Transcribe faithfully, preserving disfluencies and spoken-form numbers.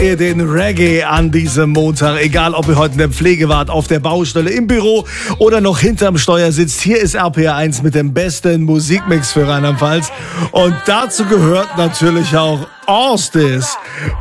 ihr den Reggae an diesem Montag. Egal, ob ihr heute in der Pflege wart, auf der Baustelle, im Büro oder noch hinterm Steuer sitzt. Hier ist R P R eins mit dem besten Musikmix für Rheinland-Pfalz. Und dazu gehört natürlich auch Orstis.